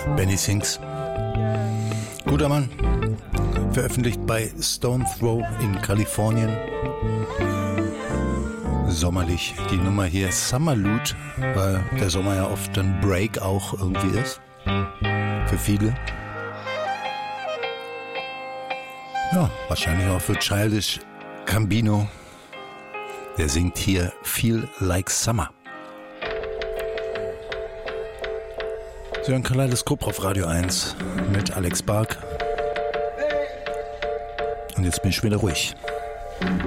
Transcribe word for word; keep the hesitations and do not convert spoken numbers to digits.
Benny Sings. Guter Mann. Veröffentlicht bei Stone Throw in Kalifornien. Sommerlich die Nummer hier Summer Loot, weil der Sommer ja oft ein Break auch irgendwie ist. Für viele. Ja, wahrscheinlich auch für Childish Gambino. Der singt hier Feel Like Summer. Sie hören Kaleidoskop auf Radio eins mit Alex Bark. Und jetzt bin ich wieder ruhig.